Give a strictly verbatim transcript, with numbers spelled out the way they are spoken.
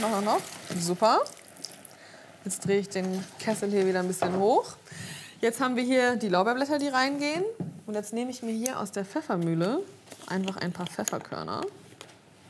Noch, noch, noch. Super. Jetzt drehe ich den Kessel hier wieder ein bisschen hoch. Jetzt haben wir hier die Lorbeerblätter, die reingehen. Und jetzt nehme ich mir hier aus der Pfeffermühle einfach ein paar Pfefferkörner.